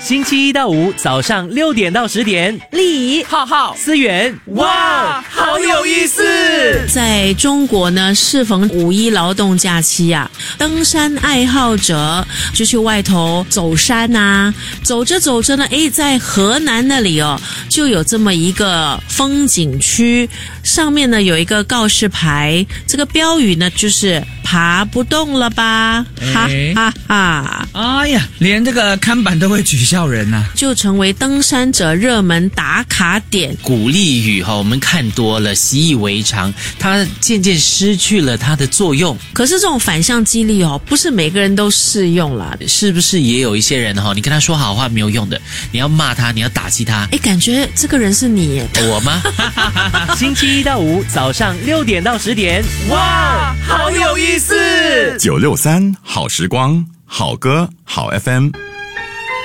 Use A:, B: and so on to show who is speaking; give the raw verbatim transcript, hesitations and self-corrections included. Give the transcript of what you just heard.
A: 星期一到五早上六点到十点，
B: 丽怡、
A: 浩浩、思源，哇，好有意思！
B: 在中国呢，适逢五一劳动假期啊，登山爱好者就去外头走山啊，走着走着呢，诶，在河南那里哦，就有这么一个风景区，上面呢有一个告示牌，这个标语呢就是爬不动了吧，哈哈哈！
C: 哎呀，连这个看板都会取笑人啊，
B: 就成为登山者热门打卡点。
D: 鼓励语哈，我们看多了，习以为常，它渐渐失去了它的作用。
B: 可是这种反向激励哦，不是每个人都适用啦。
D: 是不是也有一些人哈，你跟他说好话没有用的，你要骂他，你要打击他。
B: 诶，感觉这个人是你耶。
D: 我吗？
A: 星期一到五早上六点到十点，哇，好有意思！
E: 九六三好时光，好歌好 F M。